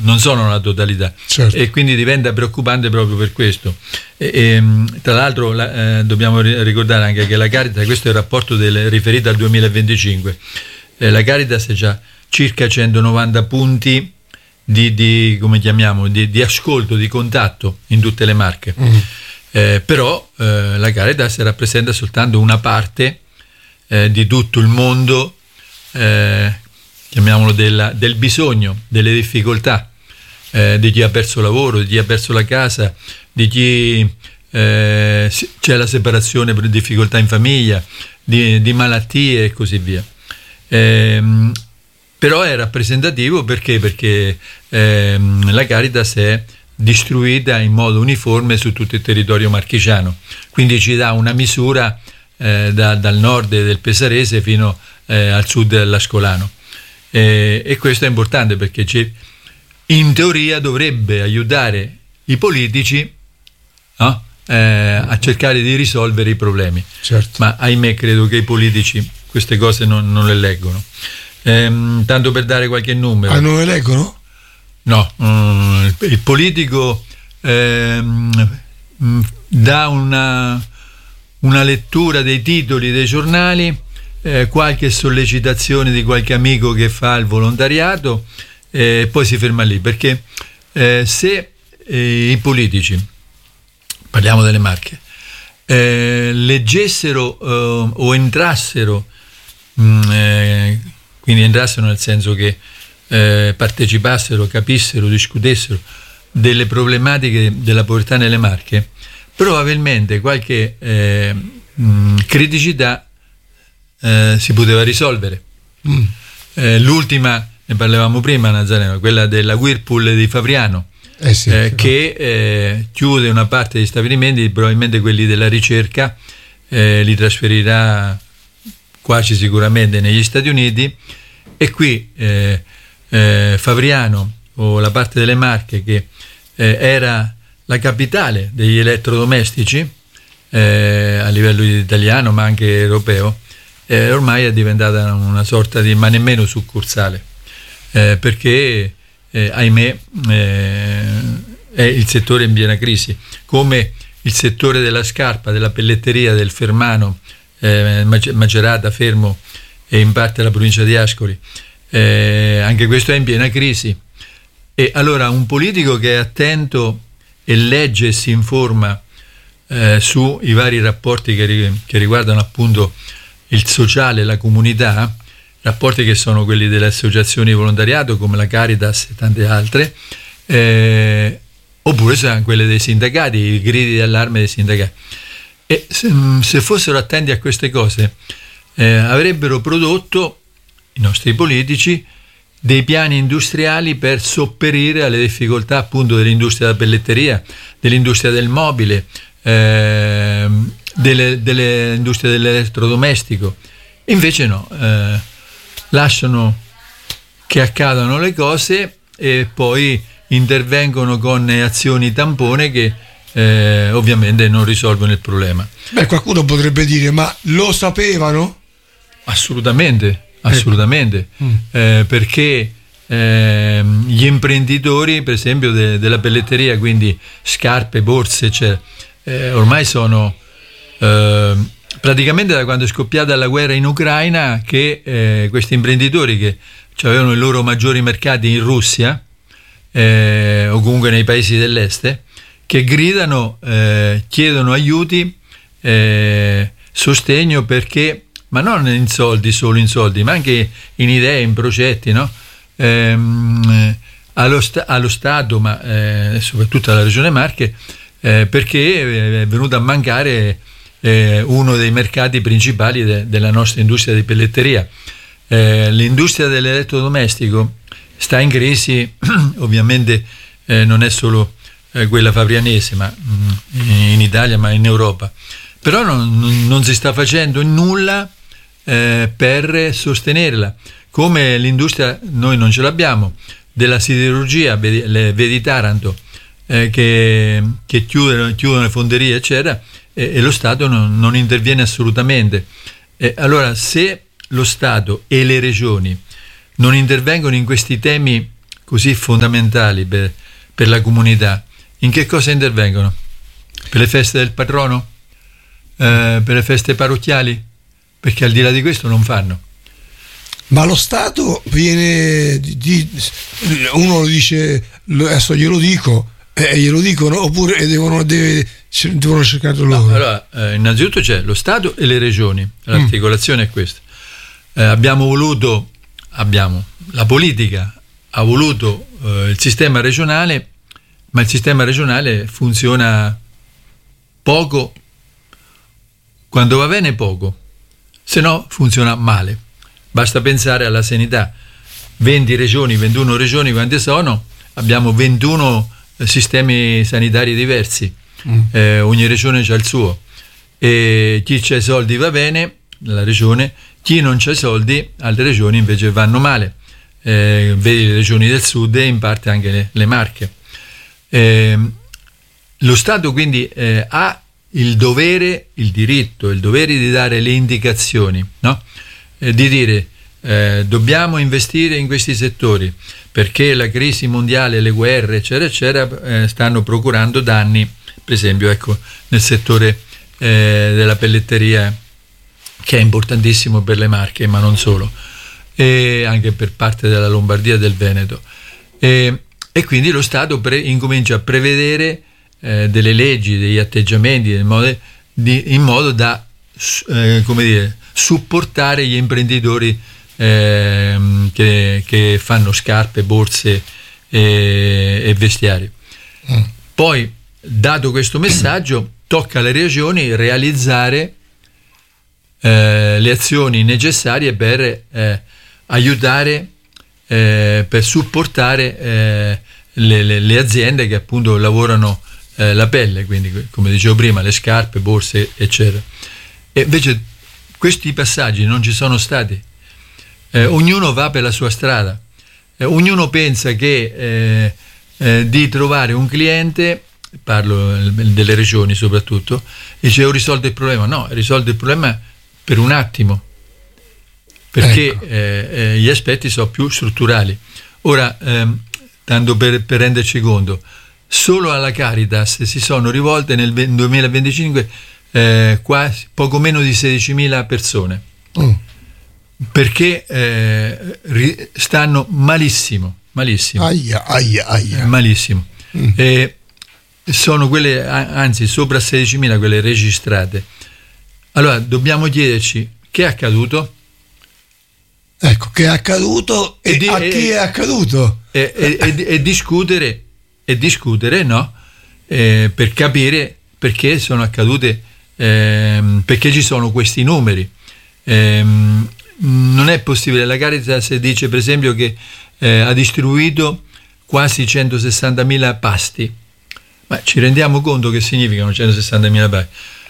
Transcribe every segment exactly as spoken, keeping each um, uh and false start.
non sono la totalità, certo. E quindi diventa preoccupante proprio per questo. E, e, tra l'altro la, eh, dobbiamo ricordare anche che la Caritas, questo è il rapporto del, riferito al duemilaventicinque, eh, la Caritas ha già circa centonovanta punti di, di come chiamiamo, di, di ascolto, di contatto in tutte le Marche. Mm. Eh, però eh, la Caritas rappresenta soltanto una parte eh, di tutto il mondo, eh, chiamiamolo della, del bisogno, delle difficoltà eh, di chi ha perso lavoro, di chi ha perso la casa, di chi eh, c'è la separazione per difficoltà in famiglia, di, di malattie e così via. Eh, però è rappresentativo perché, perché eh, la Caritas è distribuita in modo uniforme su tutto il territorio marchigiano, quindi ci dà una misura eh, da, dal nord del Pesarese fino eh, al sud dell'Ascolano, eh, e questo è importante perché ci, in teoria dovrebbe aiutare i politici, no? eh, a cercare di risolvere i problemi, certo. Ma ahimè credo che i politici queste cose non, non le leggono. Ehm, tanto per dare qualche numero. Ah, non le leggono? No, um, il politico ehm, dà una, una lettura dei titoli dei giornali, eh, qualche sollecitazione di qualche amico che fa il volontariato e eh, poi si ferma lì, perché eh, se eh, i politici, parliamo delle Marche, eh, leggessero eh, o entrassero, mh, eh, quindi entrassero nel senso che Eh, partecipassero, capissero, discutessero delle problematiche della povertà nelle Marche, probabilmente qualche eh, mh, criticità eh, si poteva risolvere. Mm. Eh, l'ultima, ne parlavamo prima, Nazareno, quella della Whirlpool di Favriano, eh sì, eh, sì, che eh, chiude una parte degli stabilimenti, probabilmente quelli della ricerca, eh, li trasferirà quasi sicuramente negli Stati Uniti, e qui eh, Eh, Favriano, o la parte delle Marche che eh, era la capitale degli elettrodomestici eh, a livello italiano ma anche europeo, eh, ormai è diventata una sorta di ma nemmeno succursale, eh, perché eh, ahimè eh, è il settore in piena crisi, come il settore della scarpa, della pelletteria, del Fermano, eh, Macerata, Fermo e in parte la provincia di Ascoli. Eh, anche questo è in piena crisi, e allora un politico che è attento e legge e si informa eh, sui vari rapporti che, ri- che riguardano appunto il sociale, la comunità, rapporti che sono quelli delle associazioni di volontariato come la Caritas e tante altre, eh, oppure sono quelle dei sindacati, i gridi d'allarme dei sindacati, e se, se fossero attenti a queste cose eh, avrebbero prodotto i nostri politici dei piani industriali per sopperire alle difficoltà appunto dell'industria della pelletteria, dell'industria del mobile, eh, delle, delle industrie dell'elettrodomestico. Invece no, eh, lasciano che accadano le cose e poi intervengono con azioni tampone che eh, ovviamente non risolvono il problema. Beh, qualcuno potrebbe dire, ma lo sapevano? Assolutamente. Assolutamente, mm. eh, perché eh, gli imprenditori, per esempio, de- della pelletteria, quindi scarpe, borse, eccetera, eh, ormai sono eh, praticamente da quando è scoppiata la guerra in Ucraina che eh, questi imprenditori che avevano i loro maggiori mercati in Russia eh, o comunque nei paesi dell'est, che gridano, eh, chiedono aiuti, eh, sostegno, perché ma non in soldi, solo in soldi, ma anche in idee, in progetti, no? Ehm, allo, sta- allo Stato, ma eh, soprattutto alla Regione Marche, eh, perché è venuto a mancare eh, uno dei mercati principali de- della nostra industria di pelletteria. Eh, l'industria dell'elettrodomestico sta in crisi, ovviamente eh, non è solo eh, quella favrianese, ma mh, in Italia, ma in Europa. Però non, non si sta facendo nulla Eh, per sostenerla, come l'industria, noi non ce l'abbiamo, della siderurgia, vedi, le, vedi Taranto, eh, che, che chiudono, chiudono le fonderie eccetera, e, e lo Stato non, non interviene assolutamente. E allora, se lo Stato e le regioni non intervengono in questi temi così fondamentali per, per la comunità, in che cosa intervengono? Per le feste del patrono? Eh, per le feste parrocchiali? Perché al di là di questo non fanno. Ma lo Stato viene di, di, uno lo dice, adesso glielo dico, e eh, glielo dicono, oppure devono, deve, devono cercare loro. No, allora, eh, innanzitutto c'è lo Stato e le regioni, l'articolazione mm. è questa. Eh, abbiamo voluto, abbiamo, la politica ha voluto eh, il sistema regionale, ma il sistema regionale funziona poco, quando va bene poco, se no funziona male. Basta pensare alla sanità, venti regioni, ventuno regioni, quante sono? Abbiamo ventuno sistemi sanitari diversi, mm. eh, ogni regione ha il suo, e chi c'ha i soldi va bene, la regione, chi non c'ha i soldi, altre regioni invece vanno male, eh, vedi le regioni del sud e in parte anche le, le Marche. Eh, lo Stato quindi eh, ha il dovere, il diritto, il dovere di dare le indicazioni, no? Eh, di dire eh, dobbiamo investire in questi settori perché la crisi mondiale, le guerre eccetera eccetera eh, stanno procurando danni, per esempio ecco nel settore eh, della pelletteria, che è importantissimo per le Marche ma non solo, e anche per parte della Lombardia e del Veneto, e, e quindi lo Stato pre- incomincia a prevedere eh, delle leggi, degli atteggiamenti in modo, di, in modo da eh, come dire, supportare gli imprenditori eh, che, che fanno scarpe, borse e, e vestiari. Mm. Poi, dato questo messaggio, tocca alle regioni realizzare eh, le azioni necessarie per eh, aiutare, eh, per supportare eh, le, le, le aziende che appunto lavorano eh, la pelle, quindi come dicevo prima le scarpe, borse eccetera. E invece questi passaggi non ci sono stati, eh, ognuno va per la sua strada, eh, ognuno pensa che eh, eh, di trovare un cliente, parlo delle regioni soprattutto, e dice ho risolto il problema. No, risolto il problema per un attimo, perché ecco. eh, eh, gli aspetti sono più strutturali. Ora, ehm, tanto per, per renderci conto, solo alla Caritas si sono rivolte nel duemilaventicinque eh, quasi poco meno di sedicimila persone, mm. perché eh, ri, stanno malissimo, malissimo, aia, aia, aia. malissimo. Mm. E sono quelle, anzi sopra sedicimila quelle registrate. Allora dobbiamo chiederci che è accaduto. Ecco, che è accaduto e, e di, a e, chi è accaduto e, e, e, e discutere e discutere no eh, per capire perché sono accadute, eh, perché ci sono questi numeri. Eh, non è possibile. La Caritas dice per esempio che eh, ha distribuito quasi centosessantamila pasti, ma ci rendiamo conto che significano centosessantamila pasti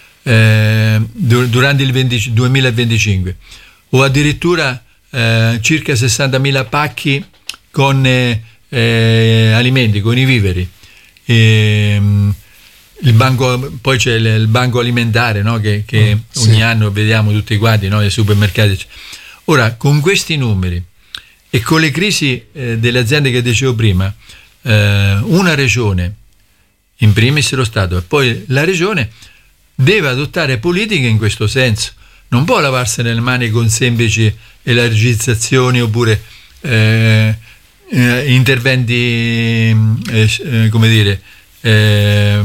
eh, durante il venti, duemilaventicinque, o addirittura Eh, circa sessantamila pacchi con eh, eh, alimenti, con i viveri. E, il banco, poi c'è il, il banco alimentare, no? che, che mm, ogni sì. anno vediamo tutti quanti, no? nei supermercati. Ora, con questi numeri e con le crisi eh, delle aziende che dicevo prima, eh, una regione, in primis lo Stato, e poi la regione deve adottare politiche in questo senso. Non può lavarsene le mani con semplici elargizzazioni oppure eh, eh, interventi eh, come dire eh,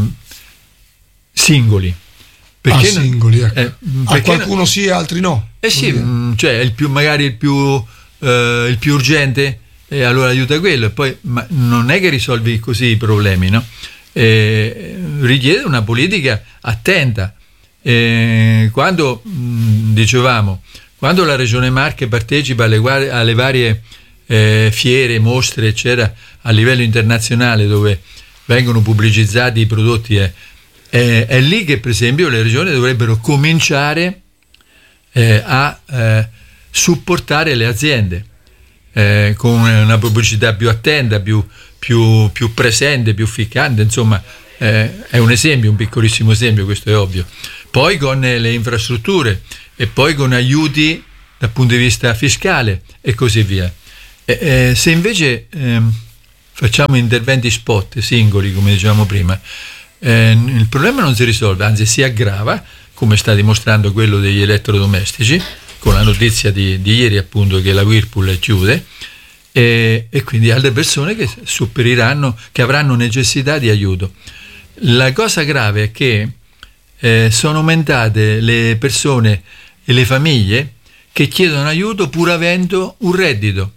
singoli, perché ah, singoli ecco. eh, a qualcuno sì e altri no, eh sì, mh, cioè il più, magari il più eh, il più urgente e allora aiuta quello, e poi ma non è che risolvi così i problemi, no? Eh, richiede una politica attenta. Eh, quando mh, dicevamo quando la Regione Marche partecipa alle, alle varie eh, fiere, mostre eccetera a livello internazionale dove vengono pubblicizzati i prodotti, eh, eh, è lì che per esempio le regioni dovrebbero cominciare eh, a eh, supportare le aziende eh, con una pubblicità più attenta, più, più, più presente, più ficcante, insomma eh, è un esempio, un piccolissimo esempio, questo è ovvio. Poi con le infrastrutture e poi con aiuti dal punto di vista fiscale e così via. E, eh, se invece eh, facciamo interventi spot, singoli, come dicevamo prima, eh, il problema non si risolve, anzi si aggrava, come sta dimostrando quello degli elettrodomestici, con la notizia di, di ieri appunto che la Whirlpool chiude, e, e quindi altre persone che supperiranno, che avranno necessità di aiuto. La cosa grave è che eh, sono aumentate le persone e le famiglie che chiedono aiuto pur avendo un reddito.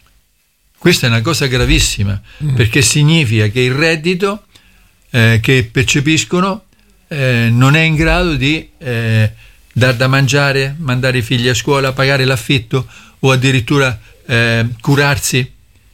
Questa è una cosa gravissima, mm. perché significa che il reddito eh, che percepiscono eh, non è in grado di eh, dar da mangiare, mandare i figli a scuola, pagare l'affitto o addirittura eh, curarsi.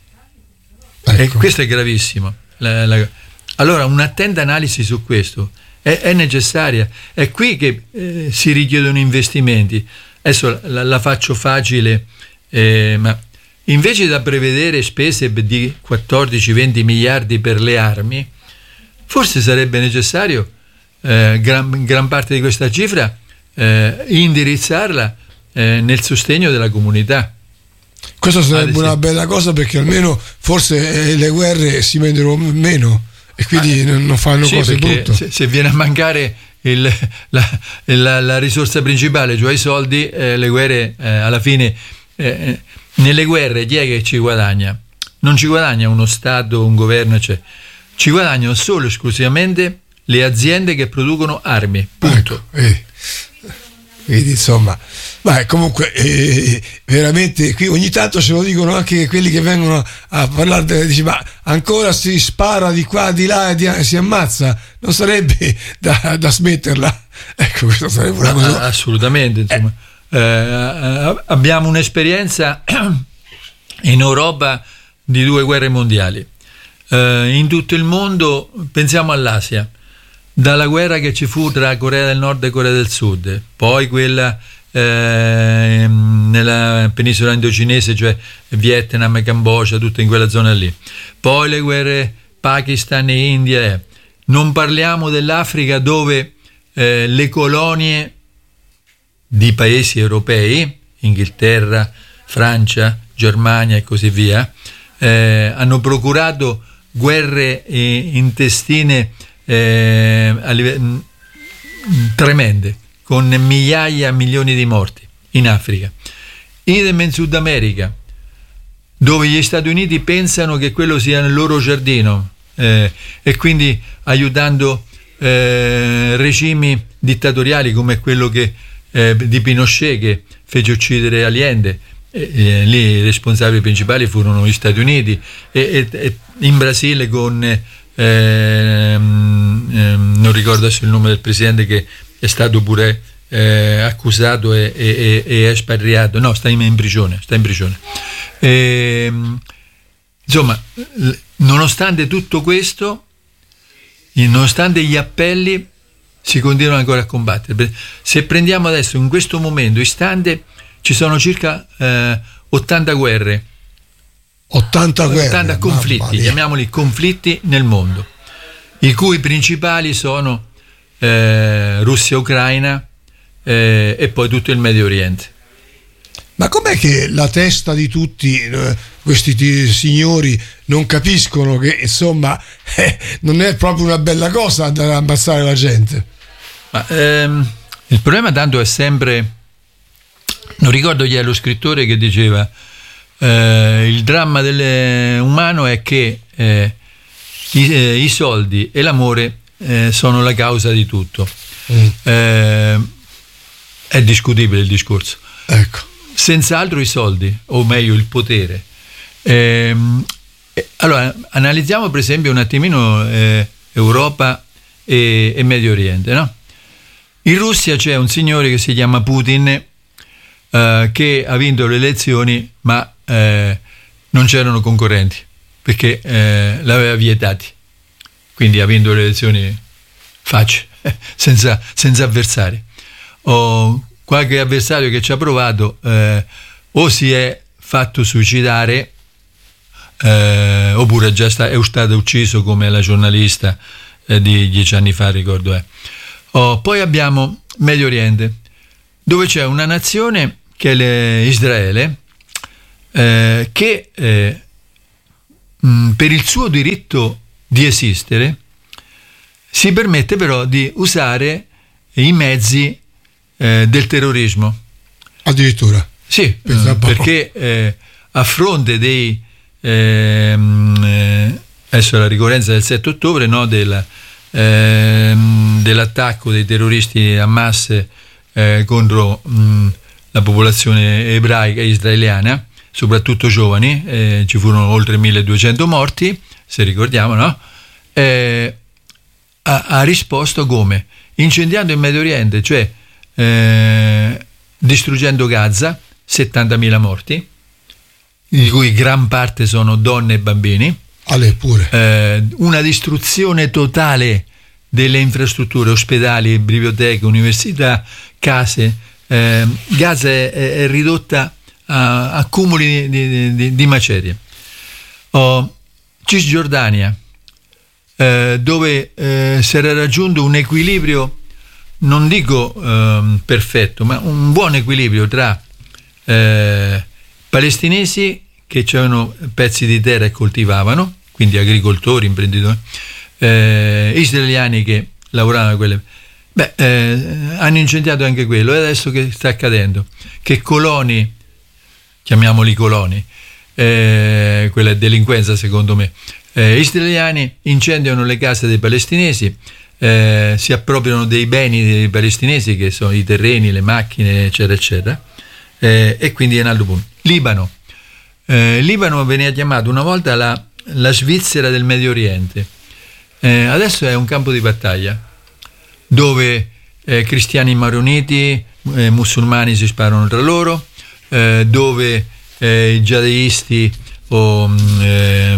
Ecco. E questo è gravissimo. La, la, allora un'attenta analisi su questo è, è necessaria. È qui che eh, si richiedono investimenti. Adesso la, la faccio facile, eh, ma invece da prevedere spese di quattordici venti miliardi per le armi, forse sarebbe necessario eh, gran, gran parte di questa cifra eh, indirizzarla eh, nel sostegno della comunità. Questa sarebbe una bella cosa, perché almeno forse eh, le guerre si vendono meno e quindi ah, non fanno sì, cose brutte. Se, se viene a mancare il, la, la, la risorsa principale, cioè i soldi, eh, le guerre eh, alla fine eh, nelle guerre chi è che ci guadagna? Non ci guadagna uno Stato, un governo, cioè, ci guadagnano solo e esclusivamente le aziende che producono armi, punto. Ecco, eh. Quindi insomma, ma comunque eh, veramente qui ogni tanto ce lo dicono anche quelli che vengono a parlare, dice, ma ancora si spara di qua di là e di, si ammazza, non sarebbe da, da smetterla? Ecco, questo sarebbe una cosa. Assolutamente, insomma. Eh. Eh, abbiamo un'esperienza in Europa di due guerre mondiali. Eh, in tutto il mondo, pensiamo all'Asia, dalla guerra che ci fu tra Corea del Nord e Corea del Sud, poi quella eh, nella penisola indocinese, cioè Vietnam, Cambogia, tutto in quella zona lì, poi le guerre Pakistan e India. Eh. Non parliamo dell'Africa, dove eh, le colonie di paesi europei, Inghilterra, Francia, Germania e così via, eh, hanno procurato guerre eh, intestine Eh, a live- tremende, con migliaia, milioni di morti in Africa. Idem in Sud America, dove gli Stati Uniti pensano che quello sia il loro giardino, eh, e quindi aiutando eh, regimi dittatoriali come quello che, eh, di Pinochet, che fece uccidere Allende. Eh, eh, lì i responsabili principali furono gli Stati Uniti, e, e, e in Brasile con Eh, ehm, non ricordo adesso il nome del presidente, che è stato pure eh, accusato e, e, e espatriato, no, sta in, in prigione, sta in prigione. E, insomma, nonostante tutto questo, nonostante gli appelli, si continuano ancora a combattere. Se prendiamo adesso, in questo momento istante, ci sono circa eh, ottanta guerre, ottanta guerre, ottanta conflitti, chiamiamoli conflitti nel mondo, i cui principali sono eh, Russia, Ucraina eh, e poi tutto il Medio Oriente. Ma com'è che la testa di tutti eh, questi t- signori non capiscono che insomma eh, non è proprio una bella cosa andare a ammazzare la gente? Ma, ehm, il problema tanto è sempre, non ricordo chi è lo scrittore che diceva, Eh, il dramma delle, umano è che eh, i, eh, i soldi e l'amore eh, sono la causa di tutto. Mm. Eh, è discutibile il discorso. Ecco. Senz'altro i soldi, o meglio il potere. Eh, allora, analizziamo per esempio un attimino eh, Europa e, e Medio Oriente, no? In Russia c'è un signore che si chiama Putin, eh, che ha vinto le elezioni, ma Eh, non c'erano concorrenti, perché eh, l'aveva vietati, quindi ha vinto le elezioni facile, senza, senza avversari. O qualche avversario che ci ha provato eh, o si è fatto suicidare eh, oppure già sta, è stato ucciso, come la giornalista eh, di dieci anni fa, ricordo è. Oh, poi abbiamo Medio Oriente, dove c'è una nazione che è Israele, Eh, che eh, mh, per il suo diritto di esistere, si permette però di usare i mezzi eh, del terrorismo. Addirittura? Sì, eh, perché eh, a fronte dei eh, eh, adesso la ricorrenza del sette ottobre, no, della, eh, dell'attacco dei terroristi Hamas eh, contro mh, la popolazione ebraica e israeliana, soprattutto giovani, eh, ci furono oltre milleduecento morti, se ricordiamo, no? Eh, ha, ha risposto come? Incendiando il Medio Oriente, cioè eh, distruggendo Gaza, settantamila morti, di cui gran parte sono donne e bambini, Ale pure. Eh, una distruzione totale delle infrastrutture, ospedali, biblioteche, università, case. Eh, Gaza è, è ridotta a, a cumuli di, di, di, di macerie. Oh, Cisgiordania, eh, dove eh, si era raggiunto un equilibrio, non dico eh, perfetto, ma un buon equilibrio tra eh, palestinesi che avevano pezzi di terra e coltivavano, quindi agricoltori, imprenditori, eh, israeliani che lavoravano a quelle. Beh, eh, hanno incendiato anche quello, e adesso che sta accadendo? Che coloni, chiamiamoli coloni, eh, quella è delinquenza secondo me, eh, israeliani incendiano le case dei palestinesi, eh, si appropriano dei beni dei palestinesi, che sono i terreni, le macchine, eccetera, eccetera, eh, e quindi è un altro punto. Libano. Eh, Libano veniva chiamato una volta la, la Svizzera del Medio Oriente, eh, adesso è un campo di battaglia dove eh, cristiani maroniti, eh, musulmani si sparano tra loro, eh, dove eh, i jihadisti o eh,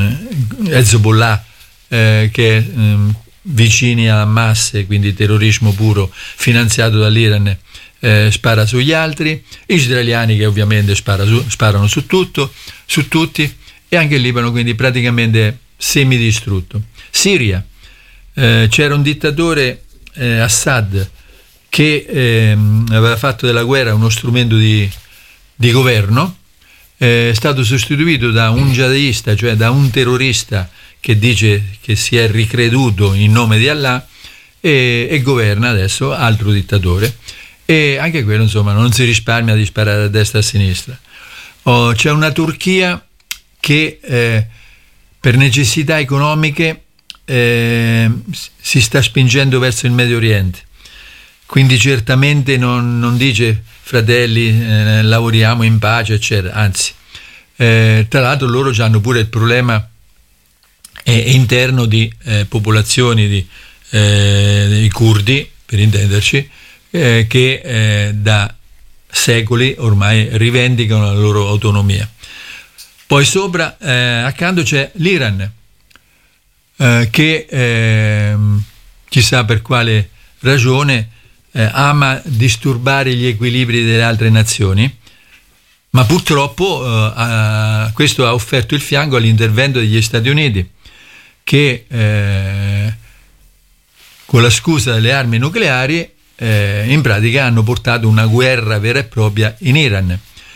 Hezbollah, eh, che eh, vicini a Hamas, quindi terrorismo puro finanziato dall'Iran, Eh, spara sugli altri, israeliani che ovviamente spara su, sparano su tutto, su tutti, e anche il Libano quindi praticamente semidistrutto. Siria, eh, c'era un dittatore, eh, Assad, che eh, aveva fatto della guerra uno strumento di, di governo, eh, è stato sostituito da un jihadista, cioè da un terrorista che dice che si è ricreduto in nome di Allah, e, e governa adesso altro dittatore. E anche quello, insomma, non si risparmia di sparare a destra e a sinistra. Oh, c'è una Turchia che eh, per necessità economiche eh, si sta spingendo verso il Medio Oriente, quindi certamente non, non dice fratelli, eh, lavoriamo in pace, eccetera, anzi, eh, tra l'altro loro hanno pure il problema eh, interno di eh, popolazioni di, eh, di curdi, per intenderci, Eh, che eh, da secoli ormai rivendicano la loro autonomia. Poi sopra, eh, accanto c'è l'Iran, eh, che eh, chissà per quale ragione eh, ama disturbare gli equilibri delle altre nazioni, ma purtroppo eh, ha, questo ha offerto il fianco all'intervento degli Stati Uniti, che eh, con la scusa delle armi nucleari Eh, in pratica hanno portato una guerra vera e propria in Iran,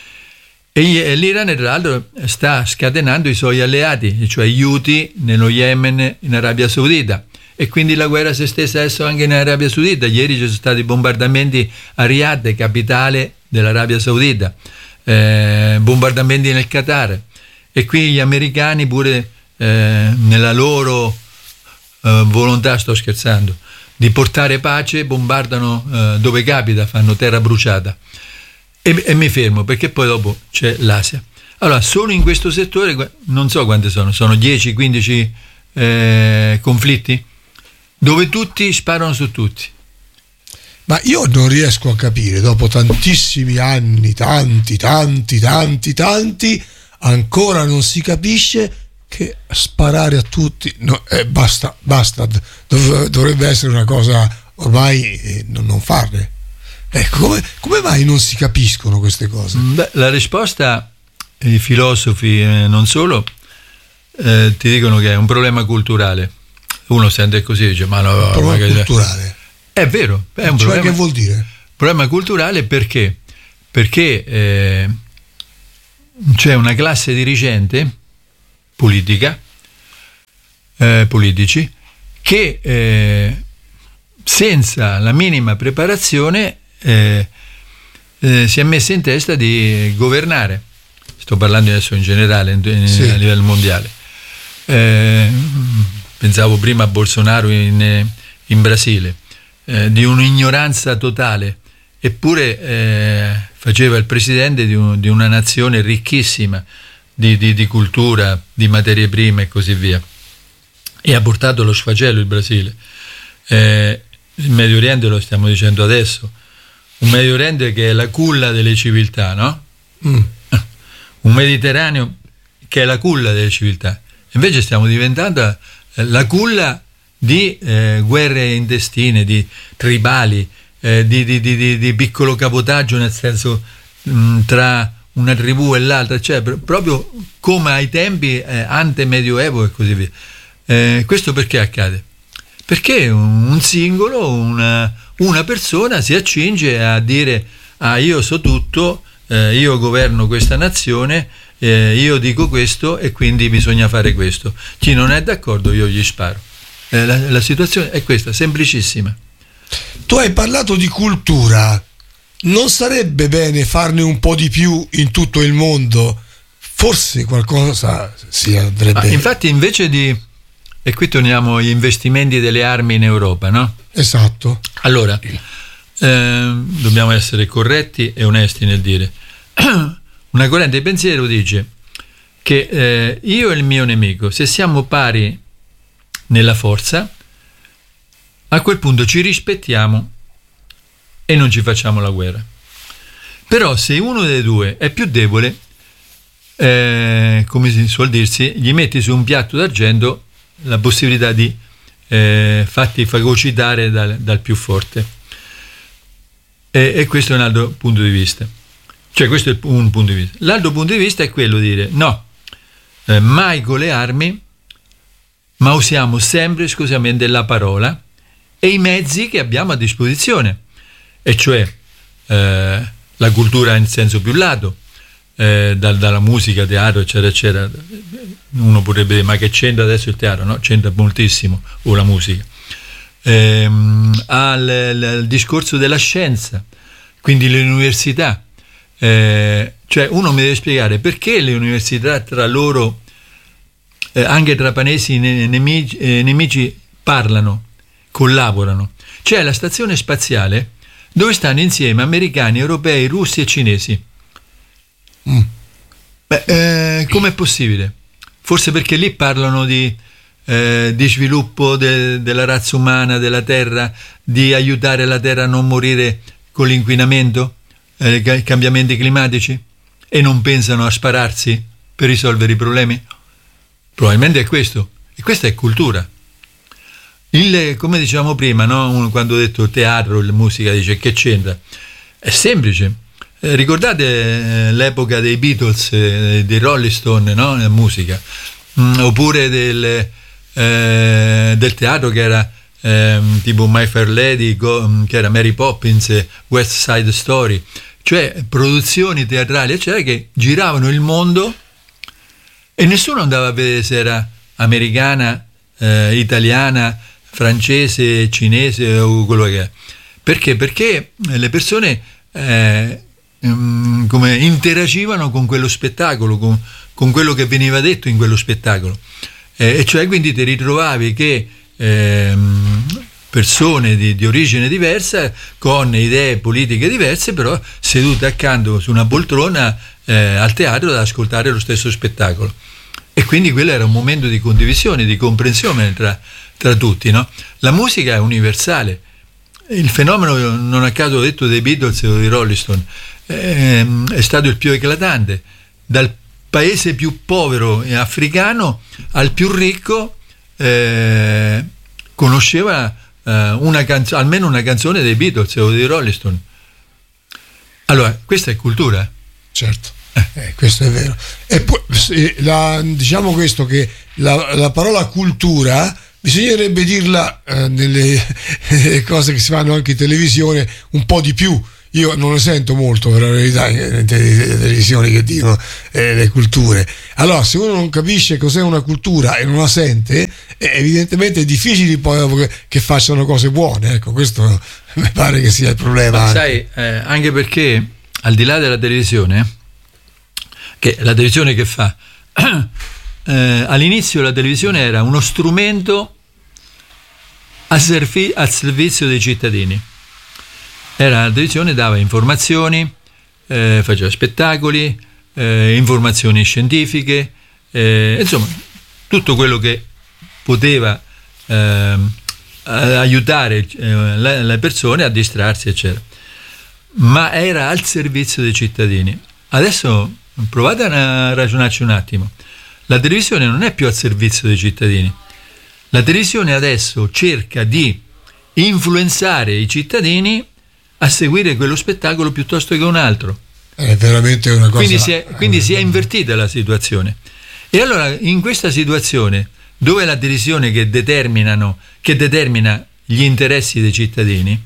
e l'Iran tra l'altro sta scatenando i suoi alleati, cioè gli Houthi nello Yemen, in Arabia Saudita, e quindi la guerra si è stessa adesso anche in Arabia Saudita. Ieri ci sono stati bombardamenti a Riyadh, capitale dell'Arabia Saudita, eh, bombardamenti nel Qatar, e qui gli americani pure eh, nella loro eh, volontà, sto scherzando, di portare pace, bombardano eh, dove capita, fanno terra bruciata. E, e mi fermo, perché poi dopo c'è l'Asia. Allora, solo in questo settore, non so quante sono, sono dieci quindici eh, conflitti, dove tutti sparano su tutti. Ma io non riesco a capire, dopo tantissimi anni, tanti, tanti, tanti, tanti, ancora non si capisce che sparare a tutti no, eh, basta, basta dov- dovrebbe essere una cosa ormai eh, non, non farle. Ecco, come, come mai non si capiscono queste cose? Beh, la risposta, i filosofi eh, non solo eh, ti dicono che è un problema culturale. Uno sente così, dice ma no, un problema magari... culturale è vero, è un cioè problema, che vuol dire? Problema culturale perché perché eh, c'è una classe dirigente politica, eh, politici, che eh, senza la minima preparazione eh, eh, si è messa in testa di governare. Sto parlando adesso in generale, in, sì. a livello mondiale. Eh, pensavo prima a Bolsonaro in, in Brasile, eh, di un'ignoranza totale, eppure eh, faceva il presidente di, un, di una nazione ricchissima di, di, di cultura, di materie prime e così via, e ha portato lo sfacelo il Brasile. Eh, il Medio Oriente lo stiamo dicendo adesso, un Medio Oriente che è la culla delle civiltà, no? Mm. Un Mediterraneo che è la culla delle civiltà. Invece stiamo diventando la culla di eh, guerre intestine, di tribali, eh, di, di, di, di piccolo cabotaggio, nel senso mh, tra una tribù e l'altra, cioè proprio come ai tempi eh, ante-medioevo e così via. Eh, questo perché accade? Perché un singolo, una, una persona si accinge a dire: ah, io so tutto, eh, io governo questa nazione, eh, io dico questo e quindi bisogna fare questo. Chi non è d'accordo io gli sparo. Eh, la, la situazione è questa, semplicissima. Tu hai parlato di cultura, non sarebbe bene farne un po' di più in tutto il mondo? Forse qualcosa si andrebbe... Ah, infatti invece di... E qui torniamo agli investimenti delle armi in Europa, no? Esatto. Allora, eh, dobbiamo essere corretti e onesti nel dire. Una corrente di pensiero dice che eh, io e il mio nemico, se siamo pari nella forza, a quel punto ci rispettiamo e non ci facciamo la guerra. Però se uno dei due è più debole, eh, come si suol dirsi, gli metti su un piatto d'argento la possibilità di eh, farti fagocitare dal, dal più forte. E, e questo è un altro punto di vista. Cioè questo è un punto di vista. L'altro punto di vista è quello di dire no, eh, mai con le armi, ma usiamo sempre esclusivamente la parola e i mezzi che abbiamo a disposizione, e cioè eh, la cultura in senso più lato, eh, dal, dalla musica, teatro, eccetera, eccetera. Uno potrebbe dire: ma che c'entra adesso il teatro? No, c'entra moltissimo, o la musica. Ehm, al, al discorso della scienza, quindi le università. Eh, cioè uno mi deve spiegare perché le università tra loro, eh, anche tra paesi ne, nemici, eh, nemici, parlano, collaborano. C'è la stazione spaziale dove stanno insieme americani, europei, russi e cinesi. Mm. Beh, eh, com'è possibile? Forse perché lì parlano di, eh, di sviluppo de, della razza umana, della terra, di aiutare la terra a non morire con l'inquinamento, eh, i cambiamenti climatici, e non pensano a spararsi per risolvere i problemi? Probabilmente è questo, e questa è cultura. Il, come dicevamo prima, no? Uno, quando ho detto teatro, la musica, dice: che c'entra? È semplice. Eh, ricordate eh, l'epoca dei Beatles, eh, dei Rolling Stone, no? La musica, mm, oppure del, eh, del teatro che era eh, tipo My Fair Lady, go, che era Mary Poppins, West Side Story, cioè produzioni teatrali, eccetera, che giravano il mondo e nessuno andava a vedere se era americana, eh, italiana, francese, cinese o quello che è. Perché? Perché le persone eh, come interagivano con quello spettacolo, con, con quello che veniva detto in quello spettacolo, eh, e cioè quindi ti ritrovavi che eh, persone di, di origine diversa, con idee politiche diverse, però sedute accanto su una poltrona eh, al teatro ad ascoltare lo stesso spettacolo. E quindi quello era un momento di condivisione, di comprensione tra, tra tutti, no? La musica è universale. Il fenomeno, non a caso ho detto, dei Beatles o dei Rolling Stone, eh, è stato il più eclatante. Dal paese più povero e africano al più ricco eh, conosceva eh, una canzo- almeno una canzone dei Beatles o dei Rolling Stone. Allora, questa è cultura. Certo. Eh, questo è vero. E poi la, diciamo questo, che la, la parola cultura bisognerebbe dirla eh, nelle, nelle cose che si fanno anche in televisione un po' di più, io non ne sento molto per la verità in televisioni che dicono eh, le culture. Allora, se uno non capisce cos'è una cultura e non la sente, eh, evidentemente è difficile poi che facciano cose buone. Ecco, questo mi pare che sia il problema. Ma anche. sai, eh, anche perché al di là della televisione, che la televisione che fa eh, all'inizio la televisione era uno strumento al, servi- al servizio dei cittadini. Era, la televisione dava informazioni, eh, faceva spettacoli, eh, informazioni scientifiche, eh, insomma tutto quello che poteva eh, aiutare eh, le, le persone a distrarsi, eccetera. Ma era al servizio dei cittadini. Adesso provate a ragionarci un attimo. La televisione non è più al servizio dei cittadini. La televisione adesso cerca di influenzare i cittadini a seguire quello spettacolo piuttosto che un altro. È veramente una cosa. Quindi si è, quindi si è invertita la situazione. E allora in questa situazione, dove la televisione che determinano, che determina gli interessi dei cittadini,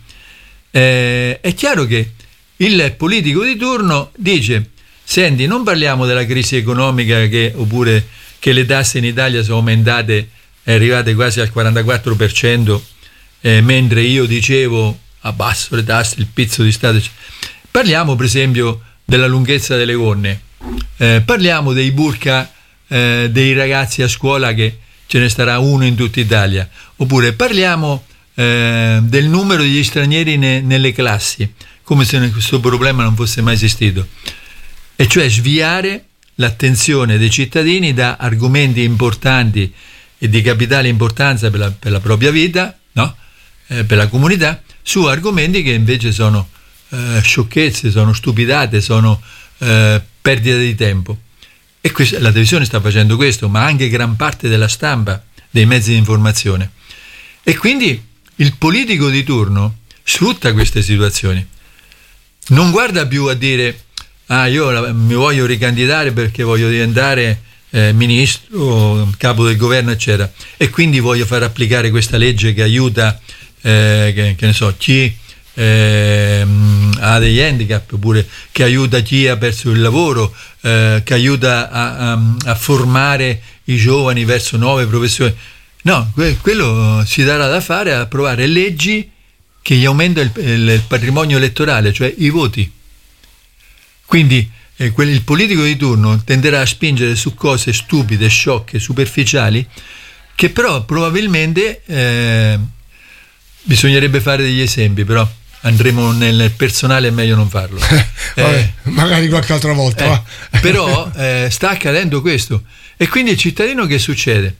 eh, è chiaro che il politico di turno dice: senti, non parliamo della crisi economica che, oppure che le tasse in Italia sono aumentate, è arrivate quasi al quarantaquattro per cento, eh, mentre io dicevo abbasso le tasse, il pizzo di Stato. Parliamo per esempio della lunghezza delle gonne, eh, parliamo dei burqa eh, dei ragazzi a scuola, che ce ne starà uno in tutta Italia, oppure parliamo eh, del numero degli stranieri ne, nelle classi, come se questo problema non fosse mai esistito, e cioè sviare l'attenzione dei cittadini da argomenti importanti e di capitale importanza per la, per la propria vita, no? eh, per la comunità, su argomenti che invece sono eh, sciocchezze, sono stupidate, sono eh, perdita di tempo. E questa, la televisione sta facendo questo, ma anche gran parte della stampa, dei mezzi di informazione. E quindi il politico di turno sfrutta queste situazioni. Non guarda più a dire: ah, io la, mi voglio ricandidare perché voglio diventare eh, ministro, capo del governo, eccetera, e quindi voglio far applicare questa legge che aiuta Eh, che, che ne so, chi eh, ha degli handicap, oppure che aiuta chi ha perso il lavoro, eh, che aiuta a, a, a formare i giovani verso nuove professioni. No, que- quello si darà da fare a approvare leggi che gli aumenta il, il, il patrimonio elettorale, cioè i voti. Quindi eh, quel, il politico di turno tenderà a spingere su cose stupide, sciocche, superficiali, che però probabilmente eh, bisognerebbe fare degli esempi, però andremo nel personale, è meglio non farlo. Vabbè, eh, magari qualche altra volta. Eh, va. Però eh, sta accadendo questo. E quindi il cittadino che succede?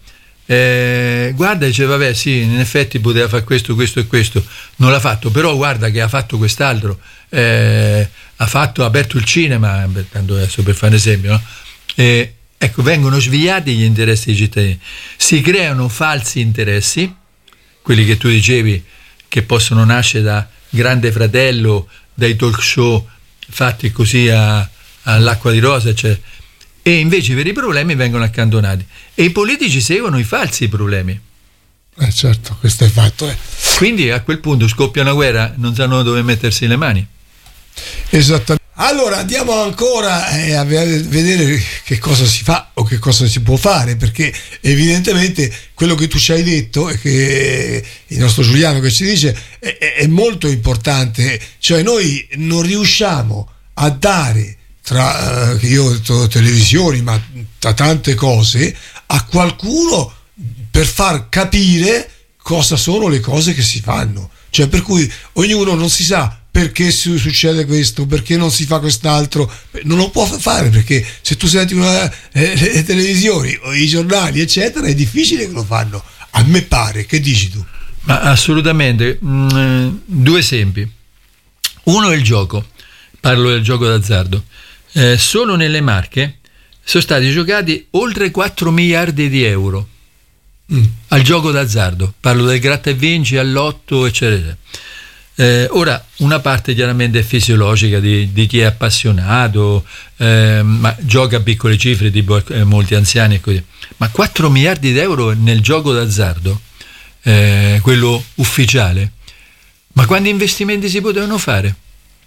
Eh, guarda, dice: vabbè, sì, in effetti poteva fare questo, questo e questo, non l'ha fatto, però guarda che ha fatto quest'altro, eh, ha fatto, ha aperto il cinema, tanto adesso per fare un esempio, no? Eh, ecco, vengono sviati gli interessi dei cittadini, si creano falsi interessi, quelli che tu dicevi, che possono nascere da Grande Fratello, dai talk show fatti così a, all'acqua di rosa, eccetera. E invece i veri problemi vengono accantonati e i politici seguono i falsi problemi. Eh certo, questo è fatto. Eh. Quindi a quel punto scoppia una guerra, non sanno dove mettersi le mani. Esattamente. Allora andiamo ancora eh, a vedere che cosa si fa o che cosa si può fare, perché evidentemente quello che tu ci hai detto e che il nostro Giuliano che ci dice è, è molto importante. Cioè noi non riusciamo a dare, tra eh, io ho detto televisioni, ma tra tante cose, a qualcuno per far capire cosa sono le cose che si fanno. Cioè per cui ognuno non si sa perché succede questo, perché non si fa quest'altro, non lo può fare, perché se tu senti una, eh, le televisioni o i giornali eccetera, è difficile che lo fanno, a me pare. Che dici tu? Ma assolutamente. Mm, due esempi. Uno è il gioco, parlo del gioco d'azzardo. Eh, solo nelle Marche sono stati giocati oltre quattro miliardi di euro mm. al gioco d'azzardo, parlo del gratta e vinci, all'otto, eccetera. Eh, ora, una parte chiaramente è fisiologica di, di chi è appassionato, eh, ma gioca a piccole cifre, tipo eh, molti anziani e così. Ma quattro miliardi di euro nel gioco d'azzardo, eh, quello ufficiale, ma quanti investimenti si potevano fare?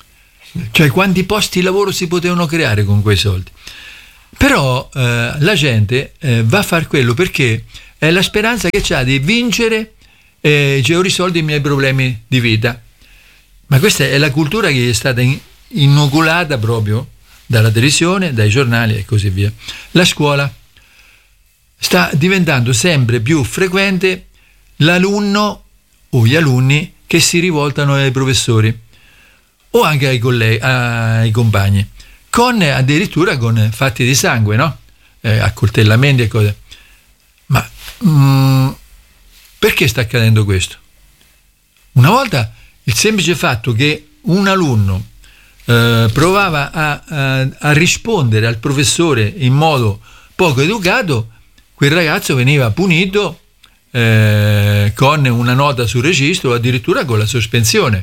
Cioè, quanti posti di lavoro si potevano creare con quei soldi? Però eh, la gente eh, va a fare quello perché è la speranza che c'ha di vincere e eh, ho risolto i miei problemi di vita. Ma questa è la cultura che gli è stata in, inoculata proprio dalla televisione, dai giornali e così via. La scuola sta diventando sempre più frequente l'alunno o gli alunni che si rivoltano ai professori o anche ai colleghi, ai compagni, con addirittura con fatti di sangue, no? Eh, accoltellamenti e cose. Ma mm, perché sta accadendo questo? Una volta il semplice fatto che un alunno eh, provava a, a, a rispondere al professore in modo poco educato, quel ragazzo veniva punito eh, con una nota sul registro o addirittura con la sospensione.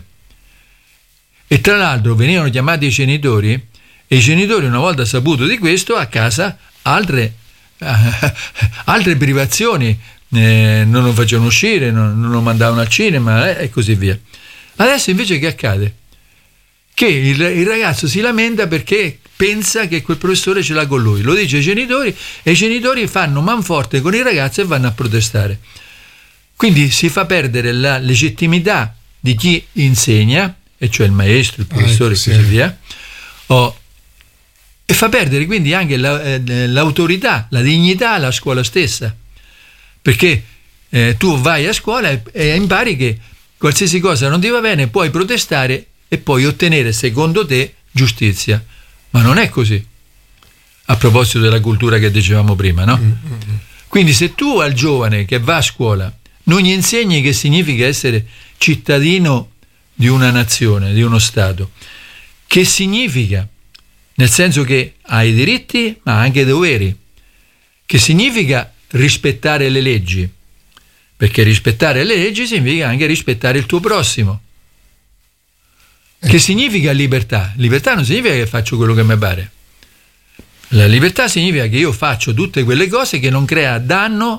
E tra l'altro venivano chiamati i genitori e i genitori, una volta saputo di questo, a casa altre, eh, altre privazioni, eh, non lo facevano uscire, non, non lo mandavano al cinema eh, e così via. Adesso invece che accade? Che il, il ragazzo si lamenta perché pensa che quel professore ce l'ha con lui, lo dice ai genitori e i genitori fanno manforte con il ragazzo e vanno a protestare. Quindi si fa perdere la legittimità di chi insegna, e cioè il maestro, il professore e ah, così sì. via, oh, e fa perdere quindi anche la, eh, l'autorità, la dignità alla scuola stessa, perché eh, tu vai a scuola e, e impari che qualsiasi cosa non ti va bene puoi protestare e puoi ottenere secondo te giustizia, ma non è così, a proposito della cultura che dicevamo prima, no? Mm-hmm. Quindi se tu al giovane che va a scuola non gli insegni che significa essere cittadino di una nazione, di uno Stato, che significa, nel senso che hai diritti ma anche doveri, che significa rispettare le leggi, perché rispettare le leggi significa anche rispettare il tuo prossimo, che significa libertà. Libertà non significa che faccio quello che mi pare, la libertà significa che io faccio tutte quelle cose che non crea danno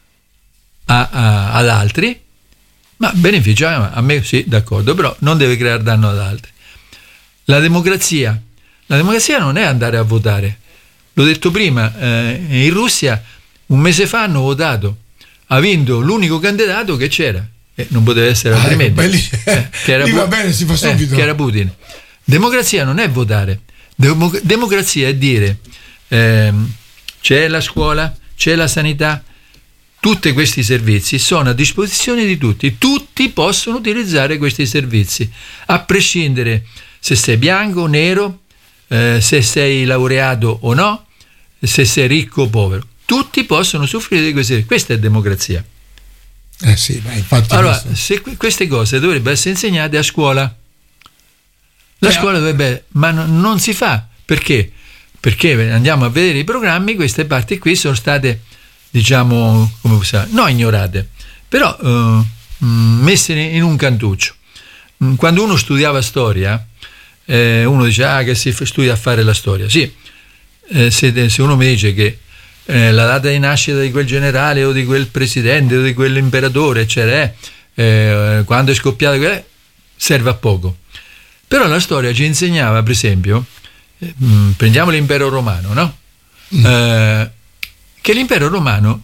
a, a, ad altri, ma beneficia a me, sì, d'accordo, però non deve creare danno ad altri. La democrazia, la democrazia non è andare a votare. L'ho detto prima, eh, in Russia un mese fa hanno votato, ha vinto l'unico candidato che c'era, e non poteva essere ah, altrimenti, lì, eh, che, era lì va Pu- bene, si fa subito. Eh, che era Putin. Democrazia non è votare, Demo- democrazia è dire ehm, c'è la scuola, c'è la sanità, tutti questi servizi sono a disposizione di tutti, tutti possono utilizzare questi servizi, a prescindere se sei bianco o nero, eh, se sei laureato o no, se sei ricco o povero, tutti possono soffrire di questi servizi. Questa è democrazia. Eh sì, ma infatti allora, questo... se queste cose dovrebbero essere insegnate a scuola, la eh, scuola dovrebbe, ma no, non si fa, perché? Perché andiamo a vedere i programmi, queste parti qui sono state, diciamo, come possiamo, non ignorate, però eh, messe in un cantuccio. Quando uno studiava storia, eh, uno dice ah, che si studia a fare la storia. Sì, eh, se, se uno mi dice che eh, la data di nascita di quel generale o di quel presidente o di quell'imperatore, eccetera, eh, quando è scoppiata quella, serve a poco. Però la storia ci insegnava, per esempio, eh, prendiamo l'impero romano, no? Mm. Eh, che l'impero romano,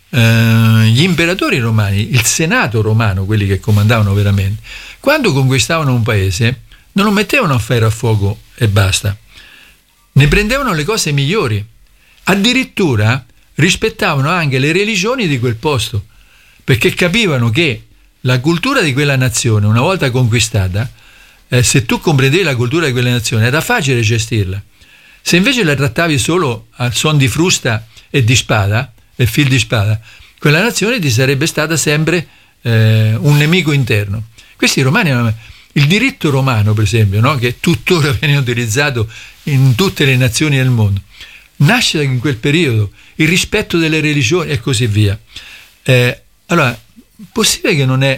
eh, gli imperatori romani, il senato romano, quelli che comandavano veramente, quando conquistavano un paese non lo mettevano a ferro a fuoco e basta, ne prendevano le cose migliori, addirittura rispettavano anche le religioni di quel posto, perché capivano che la cultura di quella nazione, una volta conquistata, eh, se tu comprendevi la cultura di quella nazione era facile gestirla. Se invece la trattavi solo al suon di frusta e di spada e fil di spada, quella nazione ti sarebbe stata sempre eh, un nemico interno. Questi romani hanno il diritto romano, per esempio, no? Che tuttora viene utilizzato in tutte le nazioni del mondo, nasce in quel periodo, il rispetto delle religioni e così via. Eh, allora, possibile che non è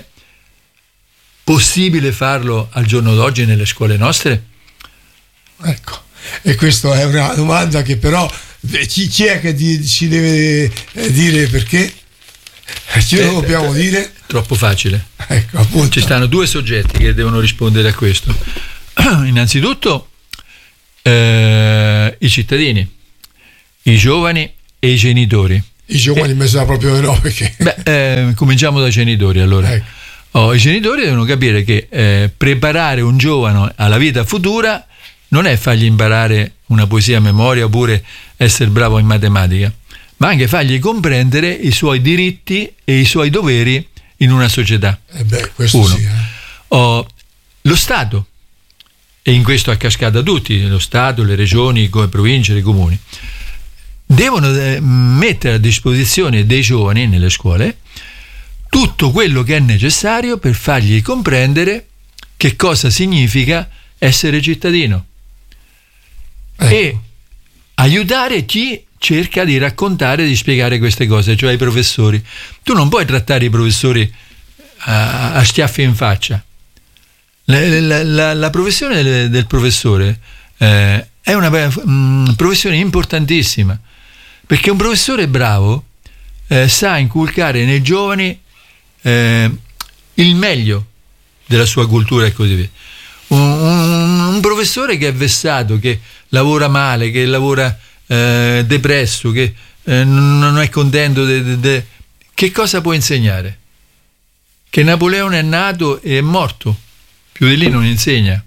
possibile farlo al giorno d'oggi nelle scuole nostre? Ecco, e questa è una domanda che però chi, chi è che di, ci deve dire perché? Ce lo dobbiamo dire? Troppo facile. Ecco, appunto. Ci stanno due soggetti che devono rispondere a questo. innanzitutto eh, i cittadini, i giovani e i genitori. I giovani mi sa proprio no, perché... Beh, eh, cominciamo dai genitori allora. Ecco. Oh, i genitori devono capire che eh, preparare un giovane alla vita futura non è fargli imparare una poesia a memoria oppure essere bravo in matematica, ma anche fargli comprendere i suoi diritti e i suoi doveri in una società. Eh beh, questo Uno. sì, eh. Oh, lo Stato, e in questo a cascata tutti, lo Stato, le regioni, le province, i comuni, devono eh, mettere a disposizione dei giovani nelle scuole tutto quello che è necessario per fargli comprendere che cosa significa essere cittadino, Ecco. e aiutare chi cerca di raccontare, di spiegare queste cose, cioè i professori. Tu non puoi trattare i professori a, a schiaffi in faccia. La, la, la, la professione del, del professore eh, è una mh, professione importantissima, perché un professore bravo eh, sa inculcare nei giovani eh, il meglio della sua cultura e così via. Un, un, un professore che è vessato, che lavora male, che lavora eh, depresso, che eh, non è contento de, de, de, che cosa può insegnare? Che Napoleone è nato e è morto, più di lì non insegna.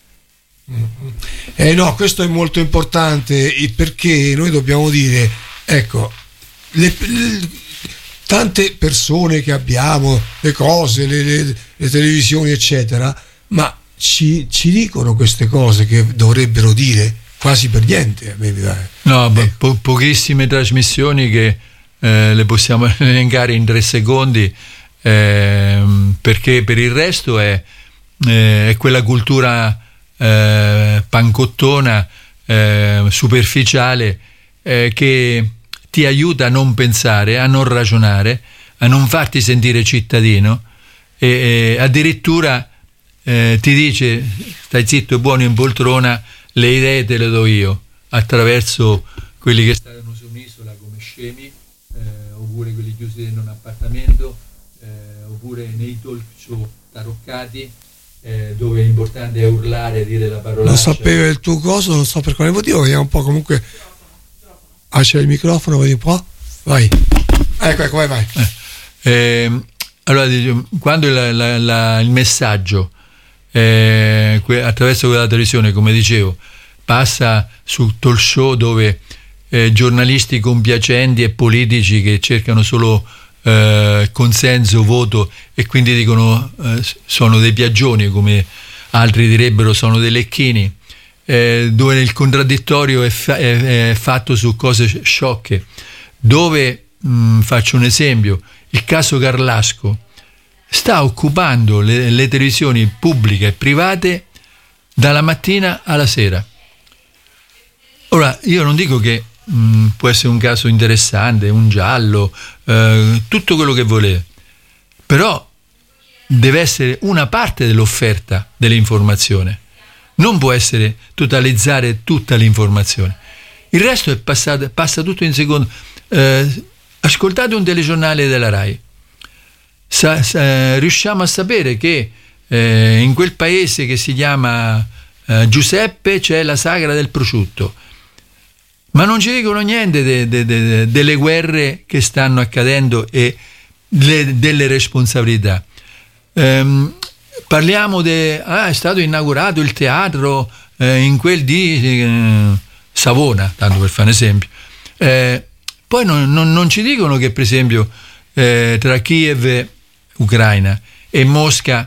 Eh no, questo è molto importante, perché noi dobbiamo dire, ecco, le, le, tante persone che abbiamo, le cose, le, le, le televisioni eccetera, ma ci, ci dicono queste cose che dovrebbero dire quasi per niente. No, eh. po- pochissime trasmissioni che eh, le possiamo elencare in tre secondi, eh, perché per il resto è, eh, è quella cultura eh, pancottona, eh, superficiale, eh, che ti aiuta a non pensare, a non ragionare, a non farti sentire cittadino, e, e addirittura eh, ti dice stai zitto e buono in poltrona, le idee te le do io, attraverso quelli che stanno su un'isola come scemi, eh, oppure quelli chiusi in un appartamento, eh, oppure nei talk show taroccati, eh, dove l'importante è urlare, dire la parola. Non sapevo il tuo coso, non so per quale motivo, vediamo un po'. Comunque ah, c'è il microfono, vedi un po', vai, ecco, ecco, vai, vai. Eh, eh, allora, quando la, la, la, il messaggio eh, que, attraverso quella televisione, come dicevo, passa su talk show dove eh, giornalisti compiacenti e politici che cercano solo eh, consenso, voto, e quindi dicono eh, sono dei piaggioni, come altri direbbero sono dei lecchini, eh, dove il contraddittorio è, fa- è, è fatto su cose sciocche, dove mh, faccio un esempio, il caso Carlasco sta occupando le, le televisioni pubbliche e private dalla mattina alla sera. Ora, io non dico che mh, può essere un caso interessante, un giallo, eh, tutto quello che volete, però deve essere una parte dell'offerta dell'informazione, non può essere totalizzare tutta l'informazione. Il resto è passato, passa tutto in secondo. Eh, ascoltate un telegiornale della Rai, sa, sa, riusciamo a sapere che eh, in quel paese che si chiama eh, Giuseppe c'è la sagra del prosciutto, ma non ci dicono niente de, de, de, delle guerre che stanno accadendo e le, delle responsabilità. Ehm, parliamo de ah, è stato inaugurato il teatro eh, in quel di eh, Savona, tanto per fare un esempio. Eh, poi non, non, non ci dicono che, per esempio, eh, tra Kiev, Ucraina, e Mosca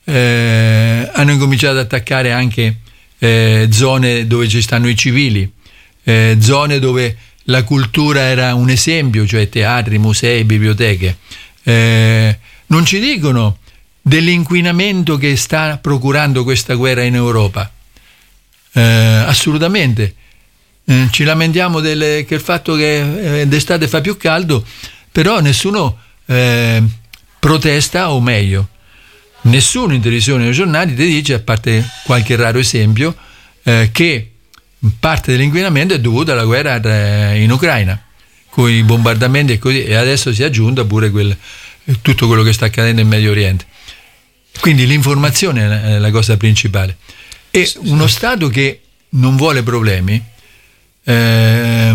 eh, hanno incominciato ad attaccare anche eh, zone dove ci stanno i civili, eh, zone dove la cultura era un esempio, cioè teatri, musei, biblioteche. Eh, non ci dicono dell'inquinamento che sta procurando questa guerra in Europa. Eh, assolutamente. Eh, ci lamentiamo del, che il fatto che eh, d'estate fa più caldo, però nessuno eh, protesta, o meglio, nessuno in televisione o nei giornali ti dice, a parte qualche raro esempio, eh, che parte dell'inquinamento è dovuto alla guerra in Ucraina, con i bombardamenti e così, e adesso si è aggiunta pure quel, tutto quello che sta accadendo in Medio Oriente. Quindi l'informazione è la cosa principale, E sì, uno sì. Stato che non vuole problemi, eh,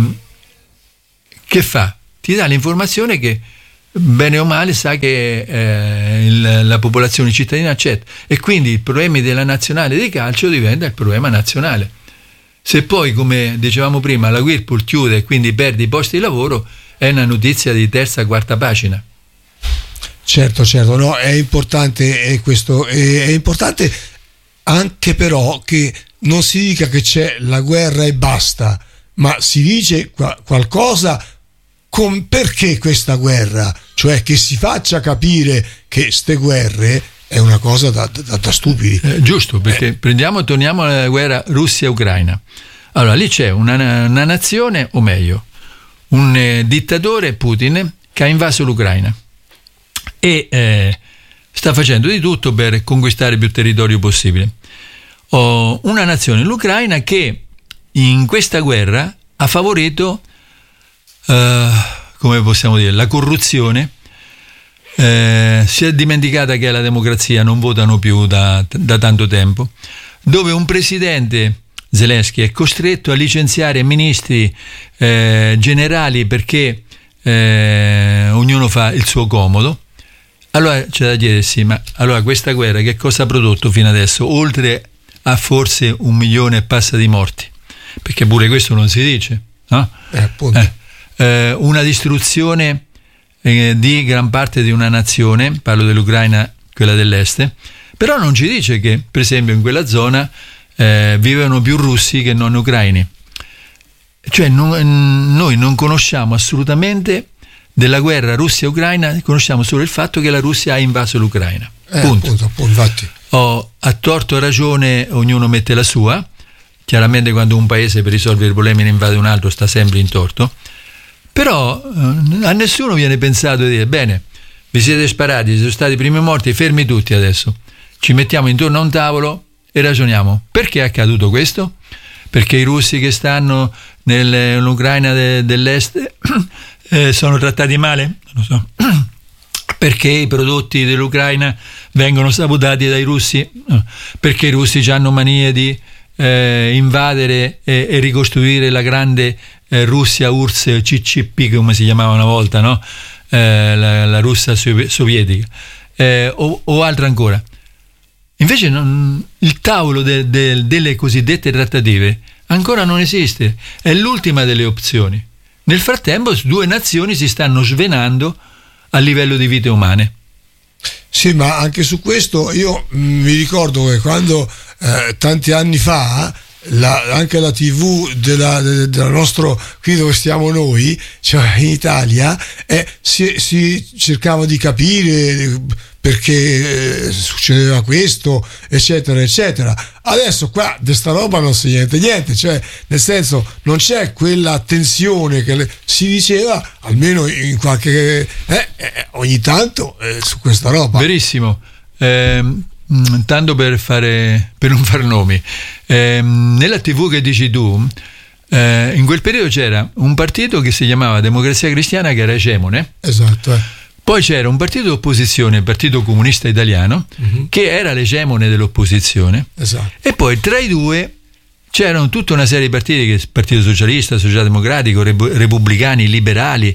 che fa? Ti dà l'informazione che bene o male sa che eh, il, la popolazione cittadina accetta, e quindi i problemi della nazionale di calcio diventa il problema nazionale. Se poi, come dicevamo prima, la Whirlpool chiude e quindi perdi i posti di lavoro, è una notizia di terza, quarta pagina. Certo, certo, no, è importante è questo, è, è importante anche però che non si dica che c'è la guerra e basta, ma si dice qua, qualcosa con perché questa guerra, cioè che si faccia capire che ste guerre è una cosa da, da, da stupidi. Eh, giusto, perché eh. prendiamo, torniamo alla guerra Russia-Ucraina. Allora, lì c'è una, una nazione, o meglio, un eh, dittatore, Putin, che ha invaso l'Ucraina e eh, sta facendo di tutto per conquistare più territorio possibile. Oh, una nazione, l'Ucraina, che in questa guerra ha favorito, eh, come possiamo dire, la corruzione. Eh, si è dimenticata che la democrazia non votano più da, da tanto tempo, dove un presidente, Zelensky, è costretto a licenziare ministri, eh, generali, perché eh, ognuno fa il suo comodo. Allora c'è da chiedersi, ma allora questa guerra che cosa ha prodotto fino adesso, oltre a forse un milione e passa di morti? Perché pure questo non si dice, no? Eh, appunto. Eh, eh, una distruzione di gran parte di una nazione, parlo dell'Ucraina, quella dell'est, però non ci dice che per esempio in quella zona eh, vivevano più russi che non ucraini. Cioè non, noi non conosciamo assolutamente della guerra Russia-Ucraina, conosciamo solo il fatto che la Russia ha invaso l'Ucraina, eh, punto. Appunto, appunto, infatti. Oh, a torto o ragione ognuno mette la sua. Chiaramente quando un paese per risolvere i problemi ne invade un altro sta sempre in torto. Però eh, a nessuno viene pensato di dire: bene, vi siete sparati, siete stati i primi morti, fermi tutti adesso, ci mettiamo intorno a un tavolo e ragioniamo. Perché è accaduto questo? Perché i russi che stanno nell'Ucraina de, dell'est eh, sono trattati male? Non lo so. Perché i prodotti dell'Ucraina vengono sabotati dai russi? No. Perché i russi hanno manie di eh, invadere e, e ricostruire la grande Eh, Russia U R S S C C P, come si chiamava una volta, no? eh, la, la Russia sovietica, eh, o, o altro ancora. Invece non, il tavolo de, de, delle cosiddette trattative ancora non esiste, è l'ultima delle opzioni. Nel frattempo due nazioni si stanno svenando a livello di vite umane. Sì, ma anche su questo io mh, mi ricordo che quando eh, tanti anni fa La, anche la tivù della, della nostro, qui dove stiamo noi, cioè in Italia, eh, si, si cercava di capire perché eh, succedeva questo, eccetera eccetera. Adesso qua di sta roba non si niente niente, cioè nel senso non c'è quella tensione che le, si diceva, almeno in qualche eh, eh, ogni tanto eh, su questa roba. Verissimo. ehm Tanto per fare, per non far nomi, eh, nella tivù che dici tu, eh, in quel periodo c'era un partito che si chiamava Democrazia Cristiana, che era egemone. Esatto. Eh. Poi c'era un partito d'opposizione, il Partito Comunista Italiano, uh-huh. che era l'egemone dell'opposizione. Esatto. E poi tra i due c'erano tutta una serie di partiti, che Partito Socialista, Socialdemocratico, Repubblicani, Liberali,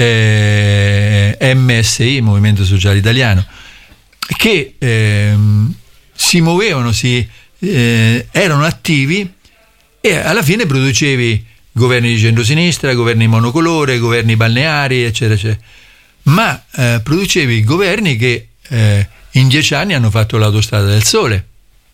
eh, M S I, Movimento Sociale Italiano, che eh, si muovevano, si, eh, erano attivi, e alla fine producevi governi di centrosinistra, governi monocolore, governi balneari, eccetera, eccetera. Ma eh, producevi governi che eh, in dieci anni hanno fatto l'autostrada del sole,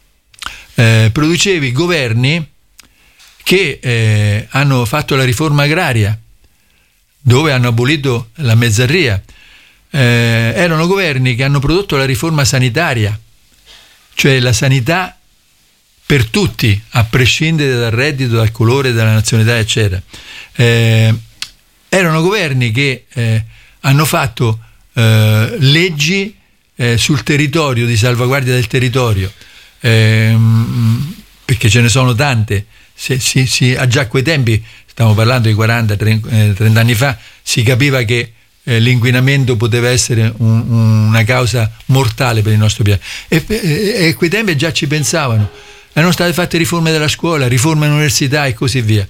eh, producevi governi che eh, hanno fatto la riforma agraria, dove hanno abolito la mezzadria. Eh, erano governi che hanno prodotto la riforma sanitaria, cioè la sanità per tutti, a prescindere dal reddito, dal colore, dalla nazionalità, eccetera. Eh, erano governi che eh, hanno fatto eh, leggi eh, sul territorio, di salvaguardia del territorio, eh, perché ce ne sono tante. Se, si, si, a già quei tempi, stiamo parlando di quaranta trenta anni fa, si capiva che Eh, l'inquinamento poteva essere un, una causa mortale per il nostro pianeta, e, e, e a quei tempi già ci pensavano. erano state fatte riforme della scuola, riforme dell'università e così via.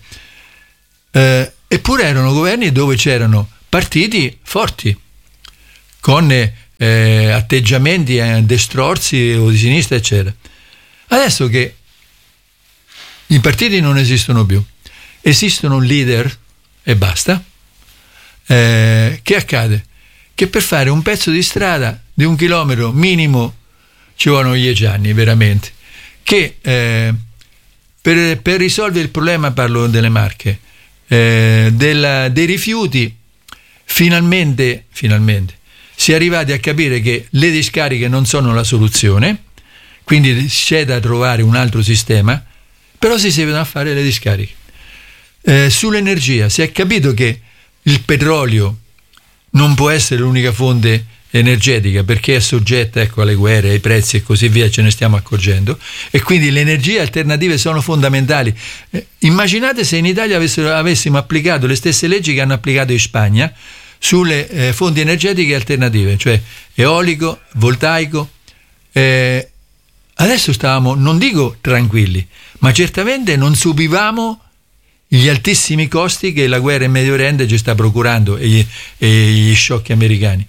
Eh, eppure erano governi dove c'erano partiti forti, con eh, atteggiamenti eh, destrorsi o di sinistra, eccetera. Adesso che i partiti non esistono più, esistono leader e basta, eh, che accade? Che per fare un pezzo di strada di un chilometro minimo ci vogliono dieci anni, veramente. Che eh, per, per risolvere il problema, parlo delle Marche, eh, della, dei rifiuti, finalmente, finalmente si è arrivati a capire che le discariche non sono la soluzione, quindi c'è da trovare un altro sistema, però si devono fare le discariche. Eh, sull'energia si è capito che il petrolio non può essere l'unica fonte energetica, perché è soggetta, ecco, alle guerre, ai prezzi e così via, ce ne stiamo accorgendo, e quindi le energie alternative sono fondamentali. Eh, immaginate se in Italia avessero, avessimo applicato le stesse leggi che hanno applicato in Spagna sulle eh, fonti energetiche alternative, cioè eolico, voltaico. Eh, adesso stavamo, non dico tranquilli, ma certamente non subivamo gli altissimi costi che la guerra in Medio Oriente ci sta procurando e gli, e gli sciocchi americani.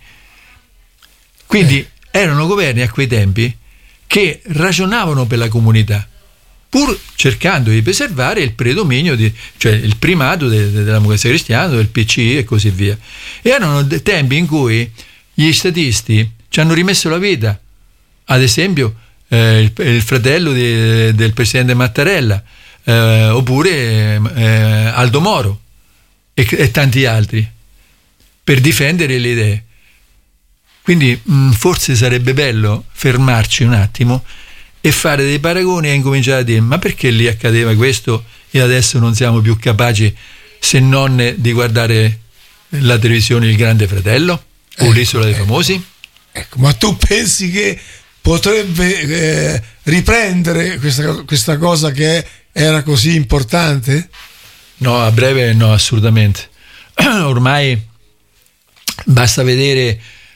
Quindi eh. erano governi a quei tempi che ragionavano per la comunità, pur cercando di preservare il predominio, di, cioè il primato de, de, della democrazia cristiana, del P C I e così via. E erano tempi in cui gli statisti ci hanno rimesso la vita. Ad esempio eh, il, il fratello di, del presidente Mattarella, eh, oppure eh, Aldo Moro e, e tanti altri, per difendere le idee. Quindi mh, forse sarebbe bello fermarci un attimo e fare dei paragoni e incominciare a dire: ma perché lì accadeva questo e adesso non siamo più capaci, se non di guardare la televisione Il Grande Fratello o ecco, l'Isola dei Famosi? Ecco, ma tu pensi che potrebbe eh, riprendere questa, questa cosa che era così importante? No, a breve no, assolutamente. Ormai basta vedere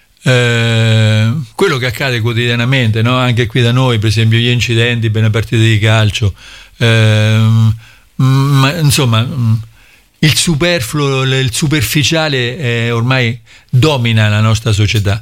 eh, quello che accade quotidianamente, no? Anche qui da noi, per esempio gli incidenti per le partite di calcio, eh, ma, insomma il superfluo, il superficiale eh, ormai domina la nostra società.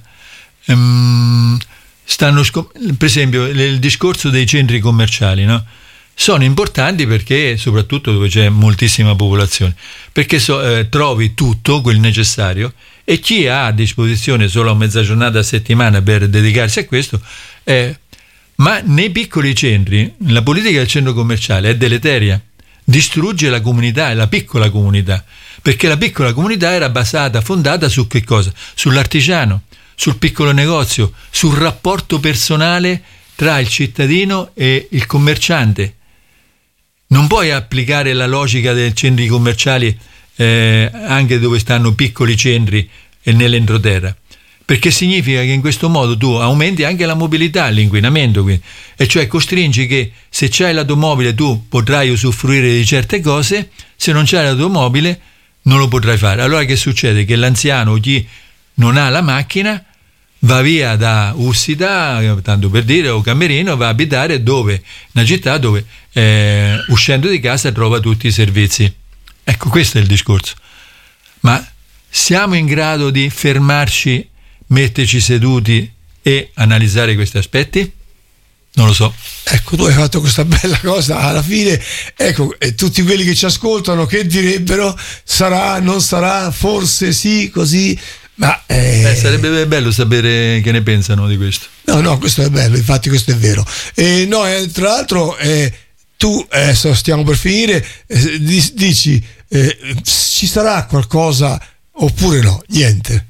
Um, stanno scom- per esempio il discorso dei centri commerciali, no? Sono importanti perché, soprattutto dove c'è moltissima popolazione, perché so, eh, trovi tutto quel necessario, e chi ha a disposizione solo mezza giornata a settimana per dedicarsi a questo, eh, ma nei piccoli centri la politica del centro commerciale è deleteria, distrugge la comunità, la piccola comunità, perché la piccola comunità era basata, fondata su che cosa? Sull'artigiano, sul piccolo negozio, sul rapporto personale tra il cittadino e il commerciante. Non puoi applicare la logica dei centri commerciali eh, anche dove stanno piccoli centri e nell'entroterra, perché significa che in questo modo tu aumenti anche la mobilità, l'inquinamento, quindi. E cioè costringi che se c'hai l'automobile tu potrai usufruire di certe cose, se non c'hai l'automobile non lo potrai fare. Allora che succede? Che l'anziano o chi non ha la macchina va via da Ussita, tanto per dire, o Camerino, va a abitare dove? Una città dove eh, uscendo di casa trova tutti i servizi. Ecco, questo è il discorso. Ma siamo in grado di fermarci, metterci seduti e analizzare questi aspetti? Non lo so. Ecco, tu hai fatto questa bella cosa alla fine. Ecco, e tutti quelli che ci ascoltano che direbbero: sarà, non sarà, forse sì, così. Ma eh... Eh, sarebbe bello sapere che ne pensano di questo. No, no, questo è bello, infatti questo è vero. Eh, no, eh, tra l'altro eh, tu, adesso eh, stiamo per finire, eh, dici eh, ci sarà qualcosa oppure no? Niente.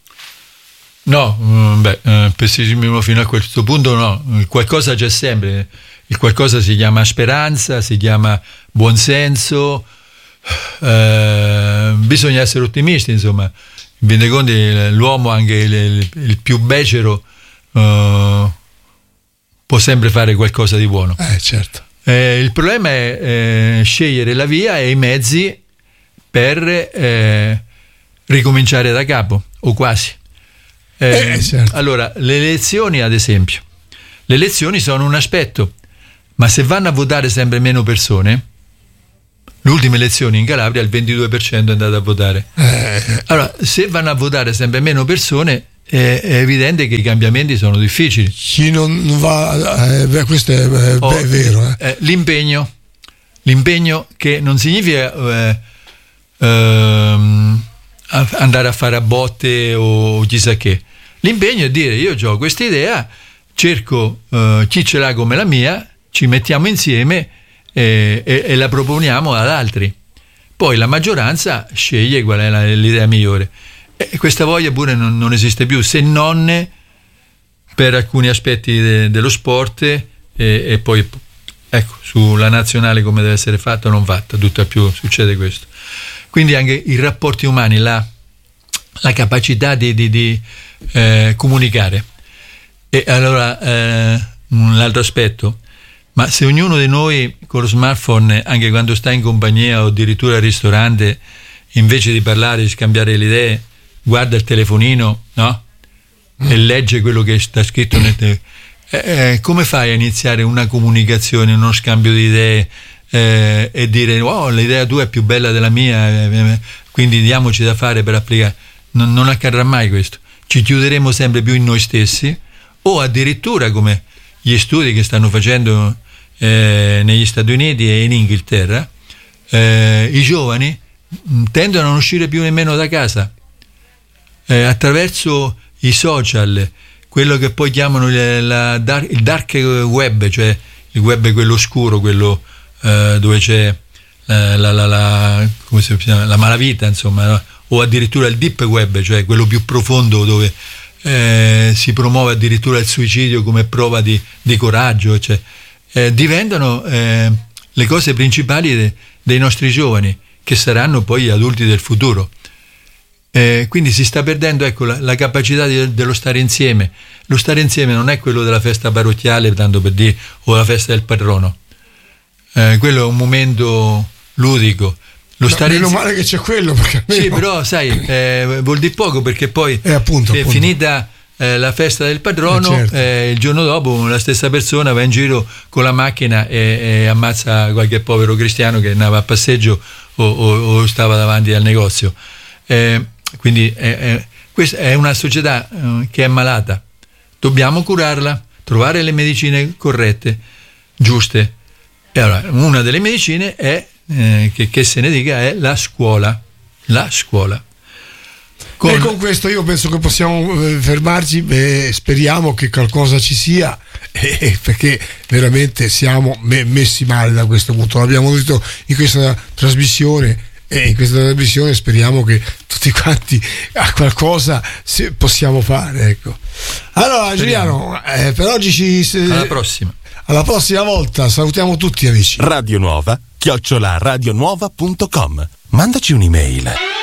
No, beh, eh, pessimismo fino a questo punto no, il qualcosa c'è sempre, il qualcosa si chiama speranza, si chiama buonsenso, eh, bisogna essere ottimisti, insomma. In fin dei conti l'uomo, anche il, il, il più becero, uh, può sempre fare qualcosa di buono. Eh, certo. Eh, il problema è eh, scegliere la via e i mezzi per eh, ricominciare da capo, o quasi. Eh, eh, certo. Allora, le elezioni, ad esempio, le elezioni sono un aspetto, ma se vanno a votare sempre meno persone, le ultime elezioni in Calabria il ventidue per cento è andato a votare. Eh. Allora, se vanno a votare sempre meno persone, è, è evidente che i cambiamenti sono difficili. Chi non va, eh, beh, questo è, è, oh, è vero. Eh. Eh, l'impegno, l'impegno che non significa eh, ehm, andare a fare a botte o chissà che. L'impegno è dire: io ho questa idea, cerco eh, chi ce l'ha come la mia, ci mettiamo insieme e, e, e la proponiamo ad altri. Poi la maggioranza sceglie qual è la, l'idea migliore. E questa voglia pure non, non esiste più, se non per alcuni aspetti de, dello sport e, e poi ecco, sulla nazionale come deve essere fatta o non fatta, tutt'al più succede questo. Quindi anche i rapporti umani, la, la capacità di, di, di eh, comunicare. E allora eh, un altro aspetto, ma se ognuno di noi con lo smartphone, anche quando sta in compagnia o addirittura al ristorante, invece di parlare, di scambiare le idee, guarda il telefonino, no? E legge quello che sta scritto nel te- eh, eh, come fai a iniziare una comunicazione, uno scambio di idee eh, e dire wow, l'idea tua è più bella della mia, eh, quindi diamoci da fare per applicare? Non, non accadrà mai questo. Ci chiuderemo sempre più in noi stessi, o addirittura come gli studi che stanno facendo eh, negli Stati Uniti e in Inghilterra, eh, i giovani tendono a non uscire più nemmeno da casa. Eh, attraverso i social, quello che poi chiamano il, la dark, il dark web, cioè il web quello oscuro, quello eh, dove c'è la, la, la, la, come si chiama, la malavita, insomma, no? O addirittura il deep web, cioè quello più profondo dove eh, si promuove addirittura il suicidio come prova di, di coraggio, cioè, eh, diventano eh, le cose principali de, dei nostri giovani, che saranno poi adulti del futuro. Eh, quindi si sta perdendo, ecco, la, la capacità di, dello stare insieme. Lo stare insieme non è quello della festa parrocchiale, tanto per dire, o la festa del patrono. Eh, quello è un momento ludico. Lo no, stare meno insieme... male che c'è quello, perché almeno... Sì, però sai, eh, vuol dire poco, perché poi eh, appunto, è appunto. finita eh, la festa del patrono, eh, certo. eh, il giorno dopo la stessa persona va in giro con la macchina e, e ammazza qualche povero cristiano che andava a passeggio o, o, o stava davanti al negozio. Eh, quindi è, è, questa è una società eh, che è malata. Dobbiamo curarla, trovare le medicine corrette, giuste. E allora, una delle medicine è, eh, che, che se ne dica, è la scuola. La scuola. Con... E con questo io penso che possiamo fermarci, e speriamo che qualcosa ci sia, eh, perché veramente siamo me- messi male da questo punto. L'abbiamo detto in questa trasmissione. E in questa trasmissione speriamo che tutti quanti a qualcosa possiamo fare, ecco. Allora Giuliano, eh, per oggi ci alla prossima alla prossima volta, salutiamo tutti amici. Radio Nuova chiocciola radionuova punto com. Mandaci un'email.